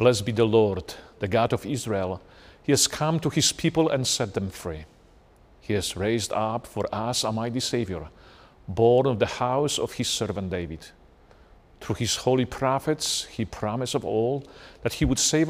Blessed be the Lord, the God of Israel. He has come to his people and set them free. He has raised up for us a mighty Savior, born of the house of his servant David. Through his holy prophets, he promised of old that he would save